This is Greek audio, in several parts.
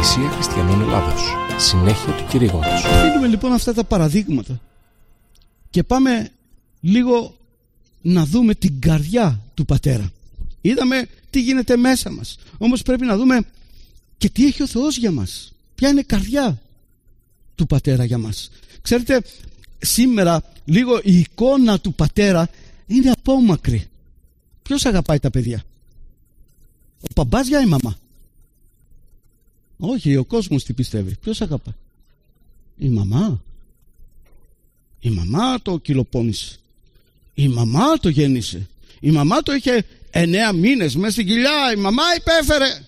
Εκκλησία Χριστιανών Ελλάδος. Συνέχεια του κηρύγματος. Αφήνουμε λοιπόν αυτά τα παραδείγματα και πάμε λίγο να δούμε την καρδιά του Πατέρα. Είδαμε τι γίνεται μέσα μας, όμως πρέπει να δούμε και τι έχει ο Θεός για μας. Ποια είναι η καρδιά του Πατέρα για μας. Ξέρετε, σήμερα λίγο η εικόνα του Πατέρα είναι απόμακρη. Ποιος αγαπάει τα παιδιά? Ο μπαμπάς για η μαμά? Όχι, ο κόσμος τι πιστεύει? Ποιος αγαπάει? Η μαμά. Η μαμά το κυλοπώνησε. Η μαμά το γέννησε. Η μαμά το είχε 9 μήνες μέσα στην κοιλιά. Η μαμά υπέφερε.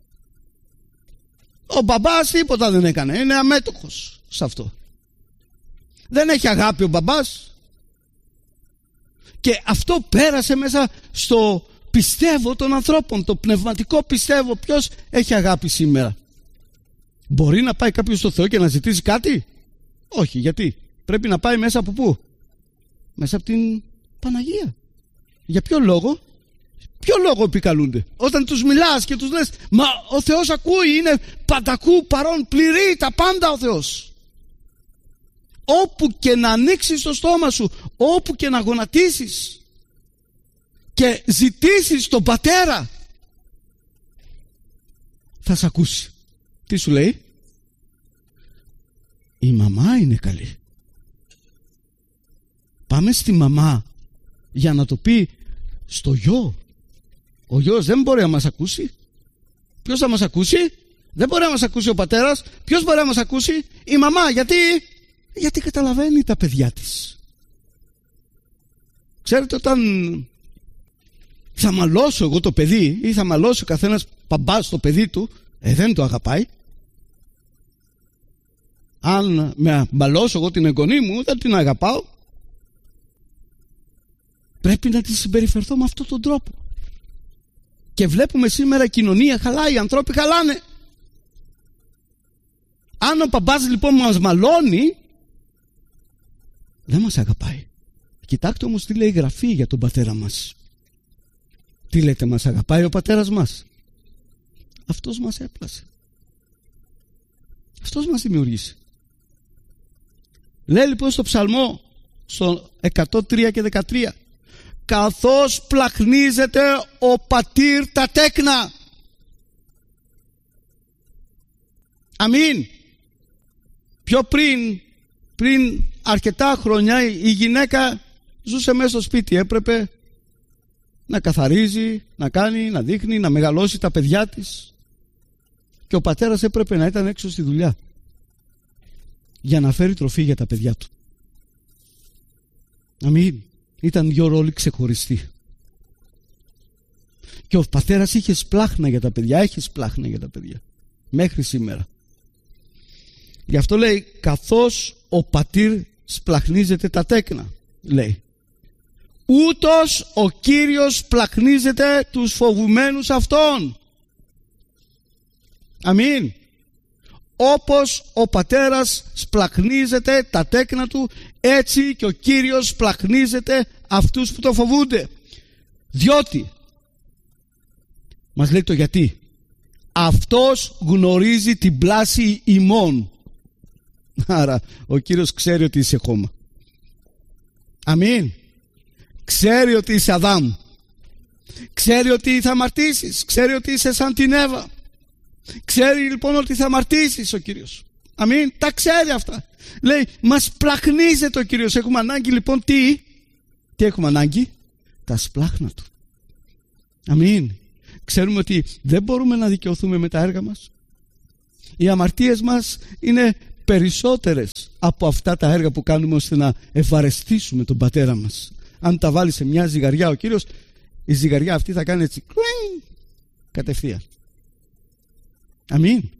Ο μπαμπάς τίποτα δεν έκανε. Είναι αμέτωχος σε αυτό. Δεν έχει αγάπη ο μπαμπάς. Και αυτό πέρασε μέσα στο πιστεύω των ανθρώπων. Το πνευματικό πιστεύω. Ποιος έχει αγάπη σήμερα? Μπορεί να πάει κάποιος στο Θεό και να ζητήσει κάτι? Όχι. Γιατί? Πρέπει να πάει μέσα από πού? Μέσα από την Παναγία. Για ποιο λόγο? Ποιο λόγο επικαλούνται? Όταν τους μιλάς και τους λες μα ο Θεός ακούει, είναι παντακού παρόν, πληρεί τα πάντα ο Θεός. Όπου και να ανοίξεις το στόμα σου, όπου και να γονατίσεις και ζητήσεις τον Πατέρα, θα σ' ακούσει. Τι σου λέει? Η μαμά είναι καλή. Πάμε στη μαμά για να το πει στο γιο. Ο γιος δεν μπορεί να μας ακούσει. Ποιος θα μας ακούσει? Δεν μπορεί να μας ακούσει ο πατέρας. Ποιος μπορεί να μας ακούσει? Η μαμά. Γιατί καταλαβαίνει τα παιδιά της. Ξέρετε, όταν θα μαλώσω εγώ το παιδί ή θα μαλώσει ο καθένας παμπάς το παιδί του, δεν το αγαπάει. Αν με μαλώσω εγώ την εγγονή μου, δεν την αγαπάω. Πρέπει να τη συμπεριφερθώ με αυτόν τον τρόπο. Και βλέπουμε σήμερα η κοινωνία χαλάει, οι ανθρώποι χαλάνε. Αν ο παπάς λοιπόν μας μαλώνει, δεν μας αγαπάει. Κοιτάξτε όμως τι λέει η Γραφή για τον πατέρα μας. Τι λέτε, μας αγαπάει ο πατέρας μας? Αυτός μας έπλασε. Αυτός μας δημιουργήσε. Λέει λοιπόν στο ψαλμό, στο 103 και 13, καθώς πλαχνίζεται ο πατήρ τα τέκνα. Αμήν. Πιο πριν αρκετά χρόνια η γυναίκα ζούσε μέσα στο σπίτι. Έπρεπε να καθαρίζει, να κάνει, να δείχνει, να μεγαλώσει τα παιδιά της. Και ο πατέρας έπρεπε να ήταν έξω στη δουλειά για να φέρει τροφή για τα παιδιά του. Αμήν. Ήταν δύο ρόλοι ξεχωριστοί. Και ο πατέρας είχε σπλάχνα για τα παιδιά. Έχει σπλάχνα για τα παιδιά μέχρι σήμερα. Γι' αυτό λέει καθώς ο πατήρ σπλαχνίζεται τα τέκνα, λέει, ούτως ο Κύριος πλαχνίζεται τους φοβουμένους αυτόν. Αμήν. Όπως ο πατέρας σπλαχνίζεται τα τέκνα του, έτσι και ο Κύριος σπλαχνίζεται αυτούς που το φοβούνται. Διότι, μας λέει το γιατί, αυτός γνωρίζει την πλάση ημών. Άρα ο Κύριος ξέρει ότι είσαι χώμα. Αμήν. Ξέρει ότι είσαι Αδάμ. Ξέρει ότι θα αμαρτήσεις. Ξέρει ότι είσαι σαν την Εύα. Ξέρει λοιπόν ότι θα αμαρτήσεις ο Κύριος. Αμήν. Τα ξέρει αυτά. Λέει μας πλαχνίζεται ο Κύριος. Έχουμε ανάγκη λοιπόν τι έχουμε ανάγκη? Τα σπλάχνα του. Αμήν. Ξέρουμε ότι δεν μπορούμε να δικαιωθούμε με τα έργα μας. Οι αμαρτίες μας είναι περισσότερες από αυτά τα έργα που κάνουμε ώστε να ευαρεστήσουμε τον πατέρα μας. Αν τα βάλει σε μια ζυγαριά ο Κύριος, η ζυγαριά αυτή θα κάνει έτσι κατευθείαν. Αμήν.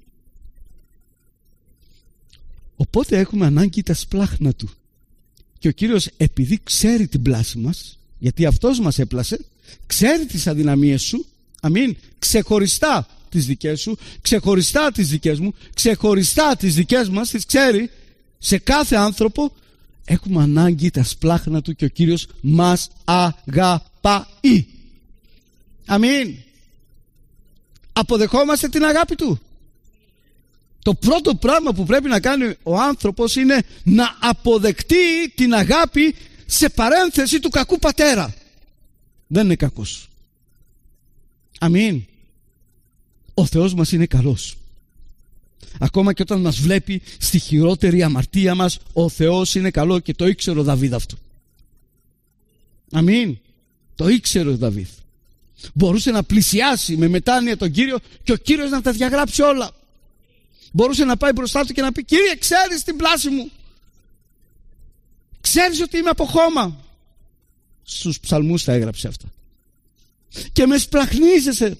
Οπότε έχουμε ανάγκη τα σπλάχνα του. Και ο Κύριος, επειδή ξέρει την πλάση μας, γιατί αυτός μας έπλασε, ξέρει τις αδυναμίες σου. Αμήν. Ξεχωριστά τις δικές σου, ξεχωριστά τις δικές μου, ξεχωριστά τις δικές μας, τις ξέρει. Σε κάθε άνθρωπο έχουμε ανάγκη τα σπλάχνα του και ο Κύριος μας αγαπάει. Αμήν. Αποδεχόμαστε την αγάπη του? Το πρώτο πράγμα που πρέπει να κάνει ο άνθρωπος είναι να αποδεκτεί την αγάπη, σε παρένθεση, του κακού πατέρα. Δεν είναι κακός. Αμήν. Ο Θεός μας είναι καλός. Ακόμα και όταν μας βλέπει στη χειρότερη αμαρτία μας, ο Θεός είναι καλό, και το ήξερε ο Δαβίδ αυτό. Αμήν. Το ήξερε ο Δαβίδ. Μπορούσε να πλησιάσει με μετάνοια τον Κύριο και ο Κύριος να τα διαγράψει όλα. Μπορούσε να πάει μπροστά του και να πει: Κύριε, ξέρεις την πλάση μου, ξέρεις ότι είμαι από χώμα. Στους ψαλμούς τα έγραψε αυτά. Και με σπλαχνίζεσαι.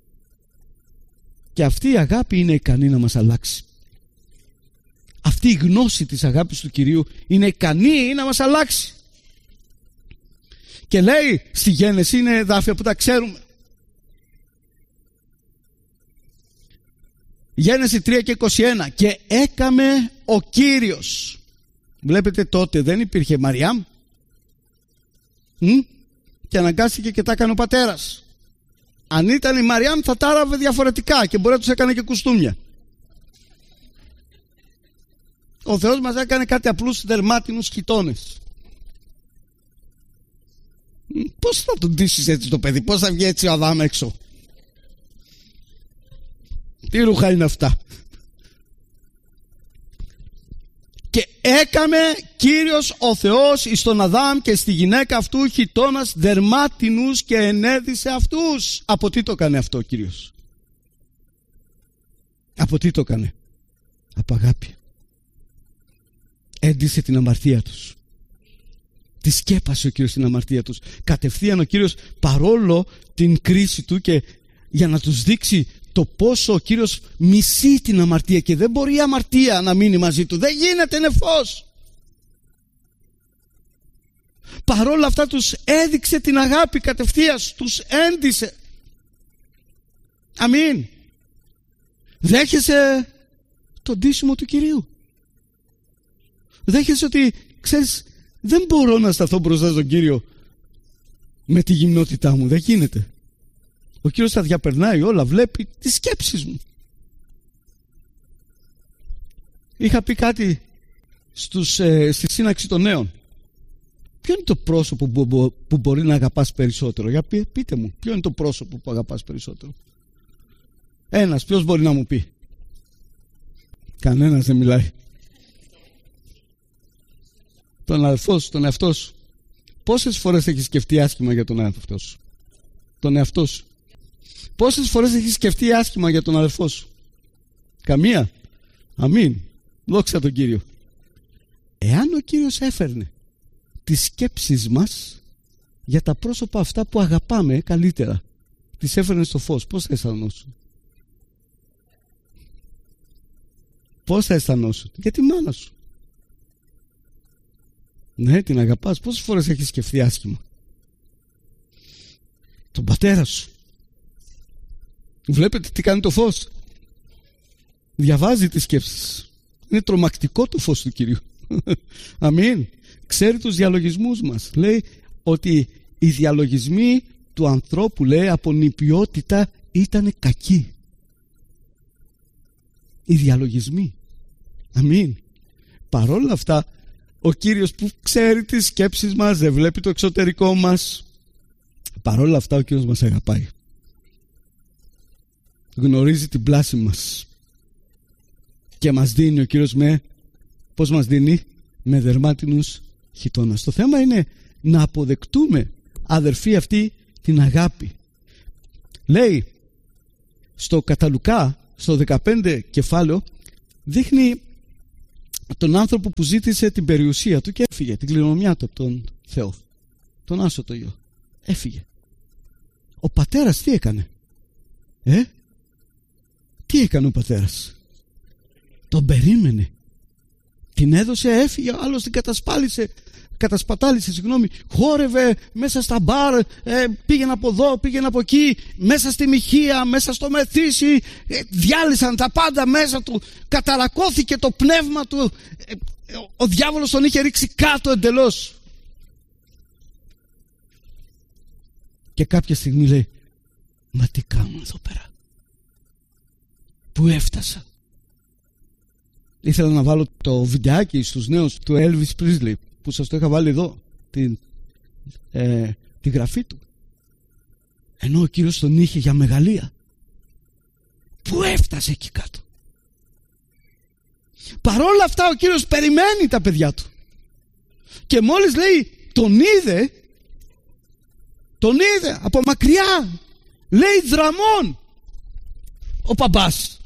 Και αυτή η αγάπη είναι ικανή να μας αλλάξει. Αυτή η γνώση της αγάπης του Κυρίου είναι ικανή να μας αλλάξει. Και λέει στη Γένεση, είναι εδάφια που τα ξέρουμε. Γένεση 3 και 21. Και έκαμε ο Κύριος. Βλέπετε, τότε δεν υπήρχε Μαριάμ. Και αναγκάστηκε και τα έκανε ο πατέρας. Αν ήταν η Μαριάμ θα τα άραβε διαφορετικά και μπορεί να τους έκανε και κουστούμια. Ο Θεός μας έκανε κάτι απλούς δερμάτινους χιτώνες. Πώς θα τον ντύσεις έτσι το παιδί? Πώς θα βγει έτσι ο Αδάμ έξω? Τι ρούχα είναι αυτά? Και έκαμε Κύριος ο Θεός εις τον Αδάμ και στη γυναίκα αυτού χιτώνας δερμάτινους και ενέδισε αυτούς. Από τι το έκανε αυτό ο Κύριος? Από τι το έκανε? Από αγάπη. Έντυσε την αμαρτία τους. Τη σκέπασε ο Κύριος την αμαρτία τους. Κατευθείαν ο Κύριος, παρόλο την κρίση του, και για να τους δείξει το πόσο ο Κύριος μισεί την αμαρτία, και δεν μπορεί η αμαρτία να μείνει μαζί του, δεν γίνεται, είναι φως. Παρόλα αυτά τους έδειξε την αγάπη κατευθείαν, τους έντυσε. Αμήν. Δέχεσαι το ντύσιμο του Κυρίου? Δέχεσαι ότι, ξέρεις, δεν μπορώ να σταθώ μπροστά στον Κύριο με τη γυμνότητά μου, δεν γίνεται. Ο Κύριος τα διαπερνάει όλα, βλέπει τις σκέψεις μου. Είχα πει κάτι στη σύναξη των νέων. Ποιο είναι το πρόσωπο που μπορεί να αγαπάς περισσότερο? Για πείτε μου, ποιο είναι το πρόσωπο που αγαπάς περισσότερο? Ένας, ποιος μπορεί να μου πει? Κανένας δεν μιλάει. Τον αδελφό σου, τον εαυτό σου. Πόσες φορές έχεις σκεφτεί άσχημα για τον αδελφό σου? Τον εαυτό σου. Πόσες φορές έχεις σκεφτεί άσχημα για τον αδελφό σου? Καμία. Αμήν. Δόξα τον Κύριο. Εάν ο Κύριος έφερνε τις σκέψεις μας για τα πρόσωπα αυτά που αγαπάμε καλύτερα, τις έφερνε στο φως, πώς θα αισθανόσουν? Πώς θα αισθανόσουν? Για τη μάνα σου. Ναι, την αγαπάς. Πόσες φορές έχεις σκεφτεί άσχημα? Τον πατέρα σου. Βλέπετε τι κάνει το φως? Διαβάζει τις σκέψεις. Είναι τρομακτικό το φως του Κυρίου. Αμήν. Ξέρει τους διαλογισμούς μας. Λέει ότι οι διαλογισμοί του ανθρώπου, λέει, από νηπιότητα ήταν κακοί. Οι διαλογισμοί. Αμήν. Παρόλα αυτά, ο Κύριος που ξέρει τις σκέψεις μας, δεν βλέπει το εξωτερικό μας, παρόλα αυτά ο Κύριος μας αγαπάει. Γνωρίζει την πλάση μας και μας δίνει ο Κύριος πώς μας δίνει? Με δερμάτινους χιτώνας. Το θέμα είναι να αποδεκτούμε, αδερφοί, αυτή την αγάπη. Λέει στο κατά Λουκά, στο 15 κεφάλαιο, δείχνει τον άνθρωπο που ζήτησε την περιουσία του και έφυγε, την κληρονομιά του από τον Θεό, τον άσωτο γιο. Έφυγε. Ο πατέρας τι έκανε? Τι έκανε ο πατέρας? Τον περίμενε. Την έδωσε, έφυγε, ο άλλος την κατασπατάλησε, χόρευε μέσα στα μπαρ, πήγαινε από εδώ, πήγαινε από εκεί, μέσα στη Μιχία, μέσα στο Μεθύσι, διάλυσαν τα πάντα μέσα του, καταρακώθηκε το πνεύμα του, ο διάβολος τον είχε ρίξει κάτω εντελώς. Και κάποια στιγμή λέει, μα τι κάνω εδώ πέρα? Πού έφτασα? Ήθελα να βάλω το βιντεάκι στους νέους του Elvis Presley που σας το είχα βάλει εδώ, τη γραφή του, ενώ ο Κύριος τον είχε για μεγαλεία. Πού έφτασε εκεί κάτω? Παρόλα αυτά ο Κύριος περιμένει τα παιδιά του, και μόλις λέει τον είδε από μακριά, λέει δραμών ο μπαμπάς.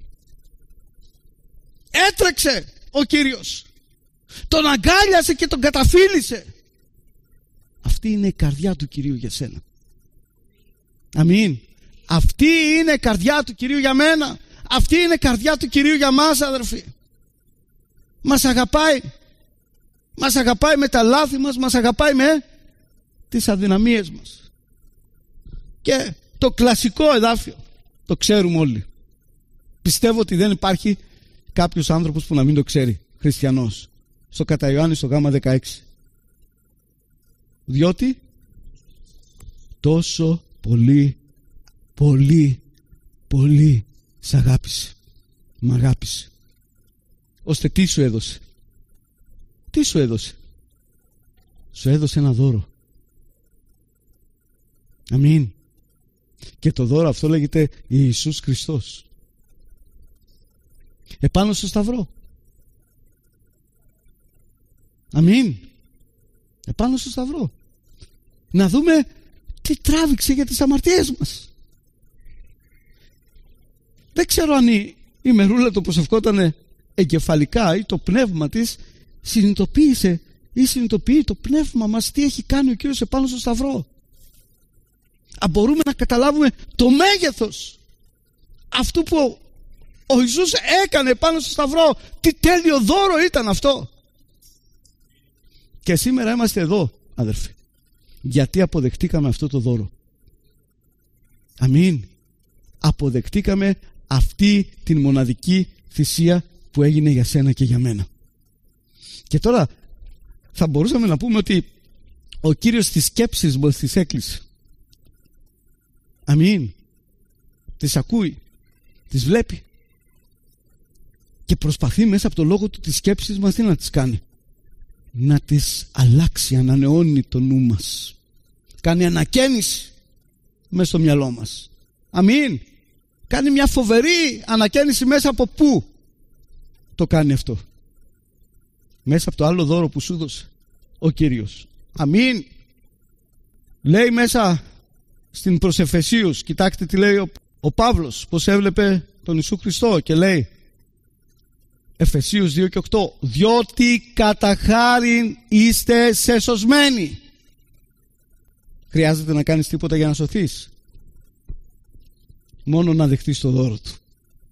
Έτρεξε ο Κύριος, τον αγκάλιασε και τον καταφύλισε. Αυτή είναι η καρδιά του Κυρίου για σένα. Αμήν. Αυτή είναι η καρδιά του Κυρίου για μένα. Αυτή είναι η καρδιά του Κυρίου για μας, αδερφοί. Μας αγαπάει. Μας αγαπάει με τα λάθη μας, μας αγαπάει με τις αδυναμίες μας. Και το κλασικό εδάφιο το ξέρουμε όλοι. Πιστεύω ότι δεν υπάρχει κάποιος άνθρωπος που να μην το ξέρει, χριστιανός. Στο κατά Ιωάννη στο γάμα 16. Διότι τόσο πολύ σ' αγάπησε. Μ' αγάπησε. Ώστε τι σου έδωσε? Τι σου έδωσε? Σου έδωσε ένα δώρο. Αμήν. Και το δώρο αυτό λέγεται Ιησούς Χριστός. Επάνω στο σταυρό. Αμήν. Επάνω στο σταυρό. Να δούμε τι τράβηξε για τις αμαρτίες μας. Δεν ξέρω αν η Μερούλα το προσευχότανε εγκεφαλικά ή το πνεύμα της συνειδητοποίησε ή συνειδητοποιεί το πνεύμα μας τι έχει κάνει ο Κύριος επάνω στο σταυρό. Αν μπορούμε να καταλάβουμε το μέγεθος αυτού που ο Ιησούς έκανε πάνω στο σταυρό, τι τέλειο δώρο ήταν αυτό. Και σήμερα είμαστε εδώ, αδερφοί, γιατί αποδεχτήκαμε αυτό το δώρο. Αμήν. Αποδεκτήκαμε αυτή την μοναδική θυσία που έγινε για σένα και για μένα. Και τώρα θα μπορούσαμε να πούμε ότι ο Κύριος τις σκέψεις μας τις έκλεισε. Αμήν. Τις ακούει, τις βλέπει και προσπαθεί μέσα από το λόγο του τις σκέψεις μας τι να τις κάνει? Να τις αλλάξει, ανανεώνει το νου μας, κάνει ανακαίνιση μέσα στο μυαλό μας. Αμήν. Κάνει μια φοβερή ανακαίνιση μέσα από πού το κάνει αυτό? Μέσα από το άλλο δώρο που σου δώσε ο Κύριος. Αμήν. Λέει μέσα στην προς Εφεσίους, κοιτάξτε τι λέει ο Παύλος, πως έβλεπε τον Ιησού Χριστό, και λέει Εφεσίους 2 και 8, διότι κατά χάριν είστε σεσωσμένοι. Χρειάζεται να κάνεις τίποτα για να σωθείς? Μόνο να δεχτείς το δώρο του.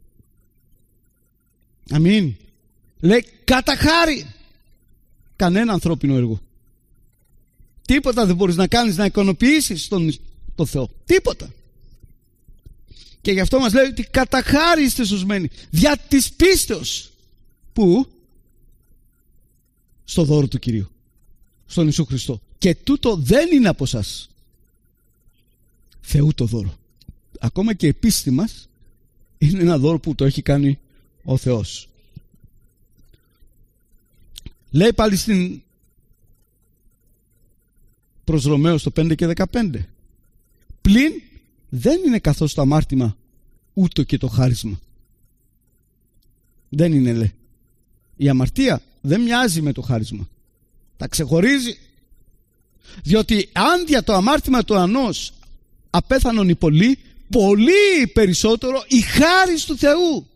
Αμήν. Λέει κατά χάριν. Κανένα ανθρώπινο έργο. Τίποτα δεν μπορείς να κάνεις να ικανοποιήσεις τον Θεό. Τίποτα. Και γι' αυτό μας λέει ότι κατά χάριν είστε σωσμένοι. Δια της πίστεως. Πού? Στο δώρο του Κυρίου, στον Ιησού Χριστό. Και τούτο δεν είναι από σας, Θεού το δώρο. Ακόμα και η πίστη μας είναι ένα δώρο που το έχει κάνει ο Θεός. Λέει πάλι στην προς Ρωμαίους το 5 και 15, πλην δεν είναι καθώς το αμάρτημα ούτω και το χάρισμα. Δεν είναι, λέει. Η αμαρτία δεν μοιάζει με το χάρισμα. Τα ξεχωρίζει. Διότι αν δια το αμάρτημα του ανός απέθανον οι πολλοί, πολύ περισσότερο η χάρις του Θεού.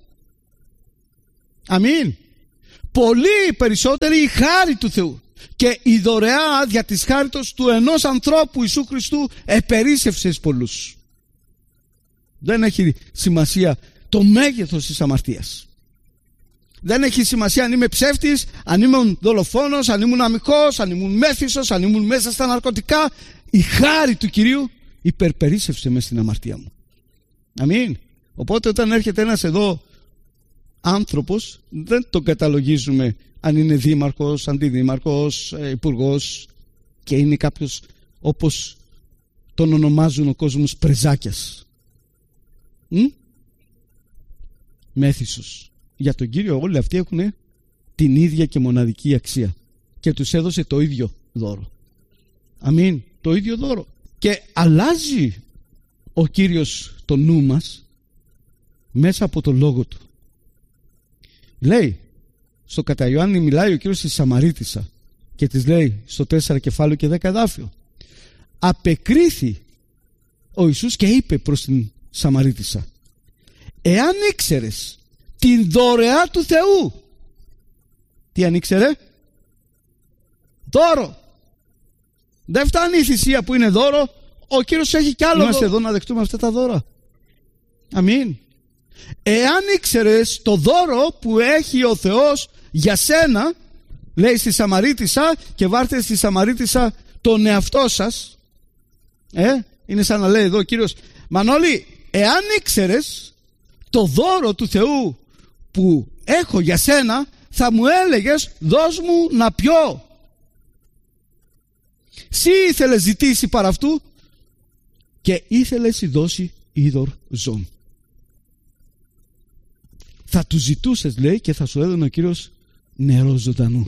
Αμήν. Πολύ περισσότερη η χάρη του Θεού. Και η δωρεά δια της χάριτος του ενός ανθρώπου Ιησού Χριστού επερίσσευσε εις πολλούς. Δεν έχει σημασία το μέγεθος της αμαρτίας. Δεν έχει σημασία αν είμαι ψεύτης, αν ήμουν δολοφόνος, αν ήμουν αμυκός, αν ήμουν μέθυσος, αν ήμουν μέσα στα ναρκωτικά. Η χάρη του Κυρίου υπερπερίσσευσε μέσα στην αμαρτία μου. Αμήν. Οπότε όταν έρχεται ένας εδώ άνθρωπος, δεν τον καταλογίζουμε αν είναι δήμαρχος, αντιδήμαρχος, υπουργός, και είναι κάποιος όπως τον ονομάζουν ο κόσμος πρεζάκιας. Μέθυσος. για τον Κύριο όλοι αυτοί έχουν την ίδια και μοναδική αξία και τους έδωσε το ίδιο δώρο. Αμήν, το ίδιο δώρο. Και αλλάζει ο Κύριος το νου μας μέσα από το λόγο του. Λέει στο κατά Ιωάννη, μιλάει ο Κύριος στη Σαμαρίτισσα και της λέει στο 4 κεφάλαιο και 10 εδάφιο, απεκρίθη ο Ιησούς και είπε προς την Σαμαρίτισσα, εάν ήξερες την δωρεά του Θεού. Τι αν ήξερε? Δώρο. Δεν φτάνει η θυσία που είναι δώρο, ο Κύριος έχει κι άλλο. Είμαστε εδώ να δεχτούμε αυτά τα δώρα. Αμήν. Εάν ήξερες το δώρο που έχει ο Θεός για σένα, λέει στη Σαμαρίτισσα, και βάρτε στη Σαμαρίτισσα τον εαυτό σας. Είναι σαν να λέει εδώ ο Κύριος, Μανώλη, εάν ήξερες το δώρο του Θεού που έχω για σένα, θα μου έλεγες δώσ' μου να πιω. Συ ήθελες ζητήσει παρά αυτού και ήθελες δώσει είδωρ ζών. Θα του ζητούσες, λέει, και θα σου έδωνε ο Κύριος νερό ζωντανό.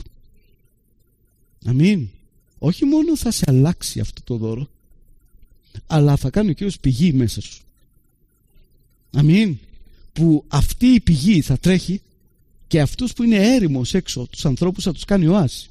Αμήν. Όχι μόνο θα σε αλλάξει αυτό το δώρο, αλλά θα κάνει ο Κύριος πηγή μέσα σου. Αμήν. Που αυτή η πηγή θα τρέχει και αυτούς που είναι έρημος έξω, τους ανθρώπους θα τους κάνει οάση.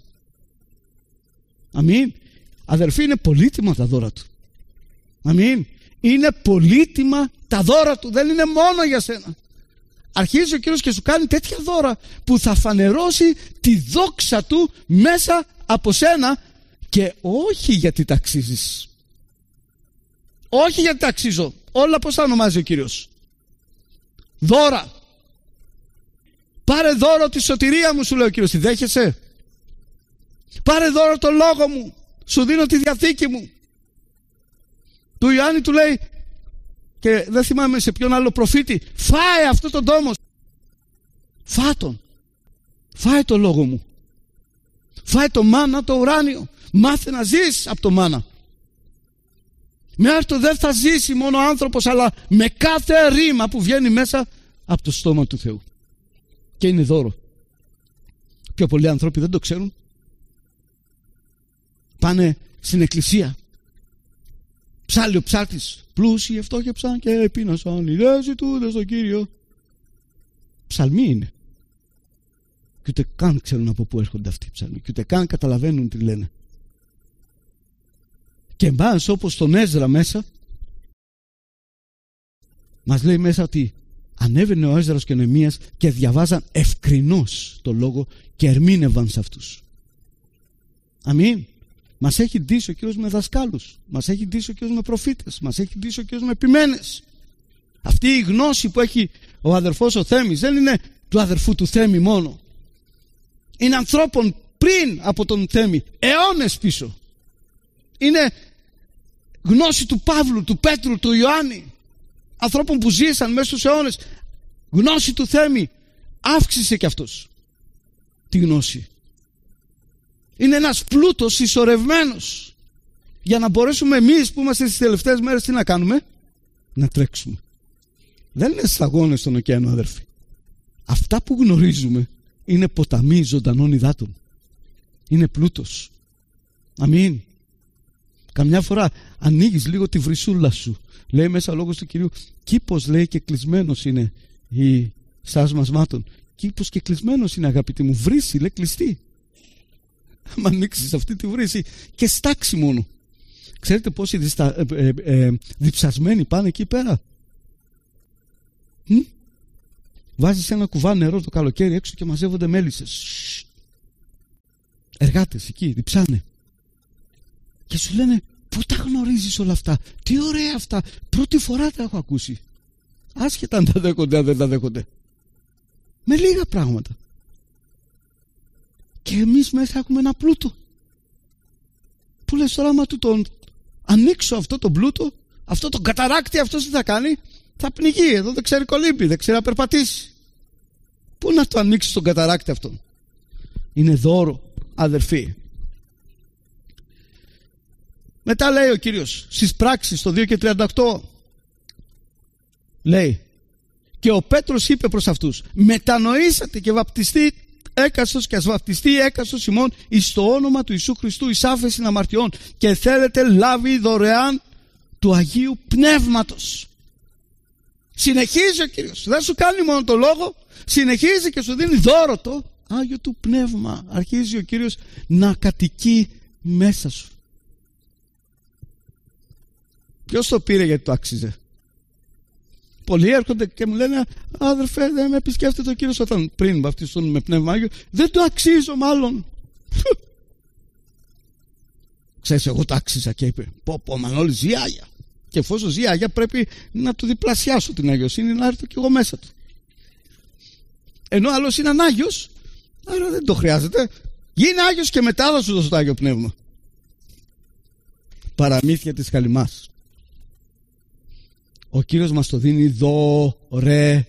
Αμήν. Αδερφοί, είναι πολύτιμα τα δώρα του. Αμήν. Είναι πολύτιμα τα δώρα του, δεν είναι μόνο για σένα. Αρχίζει ο Κύριος και σου κάνει τέτοια δώρα που θα φανερώσει τη δόξα του μέσα από σένα, και όχι γιατί τα αξίζεις. Όχι γιατί τα αξίζω. Όλα πώς τα ονομάζει ο Κύριος? Δώρα. Πάρε δώρο τη σωτηρία μου, σου λέει ο Κύριος. Τη δέχεσαι? Πάρε δώρο το λόγο μου. Σου δίνω τη διαθήκη μου. Του Ιωάννη του λέει, και δεν θυμάμαι σε ποιον άλλο προφήτη, φάε αυτό τον τόμο. Φάτον. Φάε το λόγο μου. Φάε το μάνα το ουράνιο. Μάθε να ζεις από το μάνα. Με αυτό δεν θα ζήσει μόνο ο άνθρωπος, αλλά με κάθε ρήμα που βγαίνει μέσα από το στόμα του Θεού. Και είναι δώρο. Πιο πολλοί άνθρωποι δεν το ξέρουν. Πάνε στην εκκλησία. Ψάλλει ο ψάλτης. Πλούσιοι φτώχεψαν και πείνασαν. Οι δε ζητούνται στον Κύριο. Ψαλμοί είναι. Και ούτε καν ξέρουν από πού έρχονται αυτοί οι ψαλμοί. Και ούτε καν καταλαβαίνουν τι λένε. Και μπας όπως τον Έσδρα μέσα, μας λέει μέσα ότι ανέβαινε ο Έσδρας και ο Νεεμίας και διαβάζαν ευκρινώς το λόγο και ερμήνευαν σε αυτούς. Αμήν. Μας έχει ντύσει ο Κύριος με δασκάλους, μας έχει ντύσει ο Κύριος με προφήτες, μας έχει ντύσει ο Κύριος με επιμένες. Αυτή η γνώση που έχει ο αδερφός ο Θέμης δεν είναι του αδερφού του Θέμη μόνο. Είναι ανθρώπων πριν από τον Θέμη, αιώνες πίσω. Είναι γνώση του Παύλου, του Πέτρου, του Ιωάννη, ανθρώπων που ζήσαν μέσα στους αιώνες. Γνώση του Θέμη. Αύξησε και αυτός τη γνώση. Είναι ένας πλούτος συσσωρευμένος για να μπορέσουμε εμείς που είμαστε στις τελευταίες μέρες τι να κάνουμε? Να τρέξουμε. Δεν είναι σταγόνες στον ωκεανό, αδερφοί. Αυτά που γνωρίζουμε είναι ποταμοί ζωντανών υδάτων. Είναι πλούτος. Αμήν. Καμιά φορά ανοίγεις λίγο τη βρυσούλα σου. Λέει μέσα ο λόγος του Κυρίου, κήπος, λέει, και κλεισμένος είναι η σάσμας μάτων. Κήπος και κλεισμένος είναι, αγαπητοί μου. Βρύση, λέει, κλειστή. Αν ανοίξεις αυτή τη βρύση και στάξει μόνο. Ξέρετε πόσοι διψασμένοι πάνε εκεί πέρα? Βάζεις ένα κουβά νερό το καλοκαίρι έξω και μαζεύονται μέλισσες. Εργάτες εκεί διψάνε. Και σου λένε, πού τα γνωρίζεις όλα αυτά? Τι ωραία αυτά. Πρώτη φορά τα έχω ακούσει. Άσχετα αν τα δέχονται, αν δεν τα δέχονται. Με λίγα πράγματα. Και εμείς μέσα έχουμε ένα πλούτο. Που λες τώρα, άμα του τον ανοίξω αυτό το πλούτο, αυτό το καταράκτη, αυτός τι θα κάνει? Θα πνιγεί. Εδώ δεν ξέρει κολύμπη, δεν ξέρει να περπατήσει. Πού να το ανοίξει τον καταράκτη αυτό? Είναι δώρο, αδερφοί. Μετά λέει ο Κύριος στις πράξεις το 2 και 38, λέει, Και ο Πέτρος είπε προς αυτούς: μετανοήσατε και βαπτιστεί έκαστος και ας βαπτιστεί έκαστος ημών εις το όνομα του Ιησού Χριστού εις άφεση αμαρτιών, και θέλετε λάβει δωρεάν του Αγίου Πνεύματος. Συνεχίζει ο Κύριος, δεν σου κάνει μόνο το λόγο, συνεχίζει και σου δίνει δώρο το Άγιο του Πνεύμα. Αρχίζει ο Κύριος να κατοικεί μέσα σου. Ποιος το πήρε γιατί το άξιζε? Πολλοί έρχονται και μου λένε: αδερφέ, δεν με επισκέφτεται ο Κύριος όταν πριν βαπτιστούν με Πνεύμα Άγιο, δεν το αξίζω μάλλον. Ξέρεις, εγώ το άξιζα. Και είπε: πω Μανώλη, ζει Άγια. Και εφόσον ζει Άγια, πρέπει να του διπλασιάσω την αγιοσύνη, να έρθω κι εγώ μέσα του. Ενώ άλλος είναι ανάγιος, άρα δεν το χρειάζεται. Γίνε Άγιος και μετά θα σου δώσω το Άγιο Πνεύμα. Παραμύθια της Χαλιμάς. Ο Κύριος μας το δίνει δωρεάν.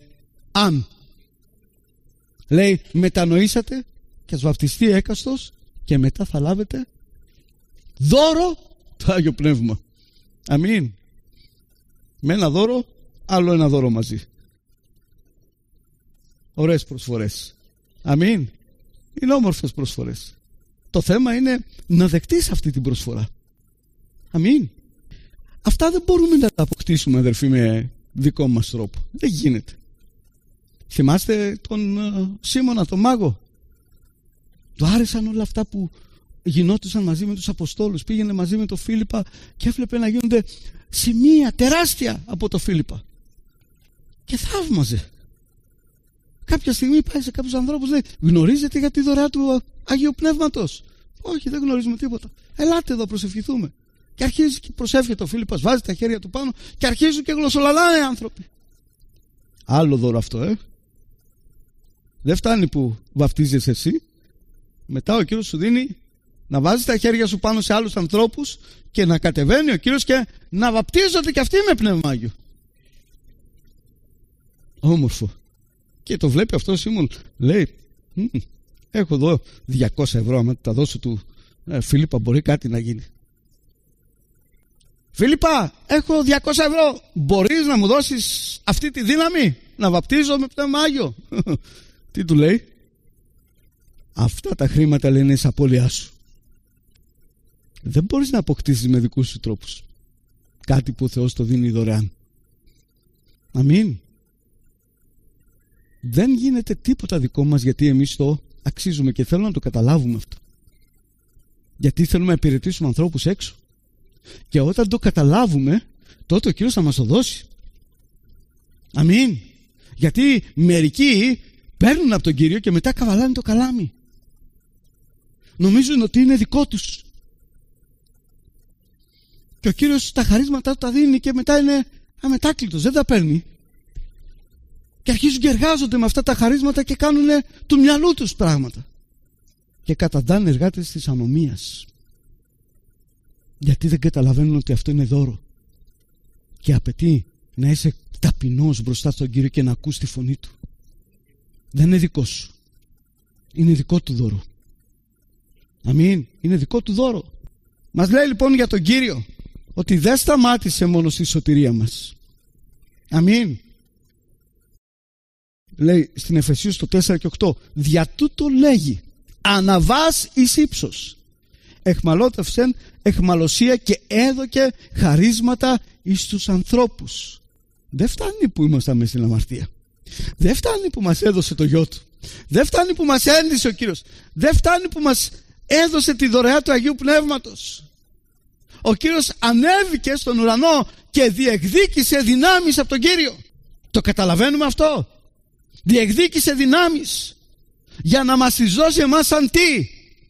Λέει: μετανοήσατε και ας βαπτιστεί έκαστος και μετά θα λάβετε δώρο το Άγιο Πνεύμα. Αμήν. Με ένα δώρο, άλλο ένα δώρο μαζί. Ωραίες προσφορές. Αμήν. Είναι όμορφες προσφορές. Το θέμα είναι να δεχτείς αυτή την προσφορά. Αμήν. Αυτά δεν μπορούμε να τα αποκτήσουμε, αδερφοί, με δικό μας τρόπο. Δεν γίνεται. Θυμάστε τον Σίμωνα, τον μάγο? Του άρεσαν όλα αυτά που γινόντουσαν μαζί με τους Αποστόλους. Πήγαινε μαζί με τον Φίλιππα και έβλεπε να γίνονται σημεία τεράστια από το Φίλιππα. Και θαύμαζε. Κάποια στιγμή πάει σε κάποιους ανθρώπους, λέει: γνωρίζετε για τη δωρεά του Αγίου Πνεύματος? Όχι, δεν γνωρίζουμε τίποτα. Ελάτε εδώ, προσευχηθούμε. Και αρχίζει και προσεύχεται ο Φίλιππας, βάζει τα χέρια του πάνω και αρχίζουν και γλωσσολαλάνε οι άνθρωποι. Άλλο δώρο αυτό, Δεν φτάνει που βαπτίζεσαι εσύ. Μετά ο Κύριος σου δίνει να βάζεις τα χέρια σου πάνω σε άλλους ανθρώπους και να κατεβαίνει ο Κύριος και να βαπτίζονται και αυτοί με Πνεύμα Άγιο. Όμορφο. Και το βλέπει αυτό ο Σίμων, λέει: έχω εδώ 200 ευρώ, άμα τα δώσω του Φίλιππα μπορεί κάτι να γίνει. Φίλιππα, έχω 200 ευρώ, μπορείς να μου δώσεις αυτή τη δύναμη να βαπτίζω με Πνεύμα Άγιο? Τι του λέει? Αυτά τα χρήματα, λένε, είναι απώλειά σου. Δεν μπορείς να αποκτήσεις με δικούς σου τρόπους κάτι που ο Θεός το δίνει δωρεάν. Αμήν. Δεν γίνεται τίποτα δικό μας, γιατί εμείς το αξίζουμε, και θέλω να το καταλάβουμε αυτό. Γιατί θέλουμε να υπηρετήσουμε ανθρώπους έξω. Και όταν το καταλάβουμε, τότε ο Κύριος θα μας το δώσει. Αμήν. Γιατί μερικοί παίρνουν από τον Κύριο και μετά καβαλάνε το καλάμι. Νομίζουν ότι είναι δικό τους. Και ο Κύριος τα χαρίσματα του τα δίνει και μετά είναι αμετάκλητος, δεν τα παίρνει. Και αρχίζουν και εργάζονται με αυτά τα χαρίσματα και κάνουν του μυαλού τους πράγματα. Και καταντάνε εργάτες της ανομίας. Γιατί δεν καταλαβαίνουν ότι αυτό είναι δώρο. Και απαιτεί να είσαι ταπεινός μπροστά στον Κύριο και να ακούς τη φωνή Του. Δεν είναι δικό σου. Είναι δικό Του δώρο. Αμήν. Είναι δικό Του δώρο. Μας λέει λοιπόν για τον Κύριο ότι δεν σταμάτησε μόνο στη σωτηρία μας. Αμήν. Λέει στην Εφεσίους το 4 και 8: δια τούτο λέγει, αναβάς εις ύψος, εχμαλώτευσεν εχμαλωσία και έδωκε χαρίσματα εις τους ανθρώπους. Δεν φτάνει που ήμασταν μέσα στην αμαρτία. Δεν φτάνει που μας έδωσε το γιο Του. Δεν φτάνει που μας ένδυσε ο Κύριος. Δεν φτάνει που μας έδωσε τη δωρεά του Αγίου Πνεύματος. Ο Κύριος ανέβηκε στον ουρανό και διεκδίκησε δυνάμεις από τον Κύριο. Το καταλαβαίνουμε αυτό? Διεκδίκησε δυνάμεις για να μας τις δώσει εμάς σαν τι?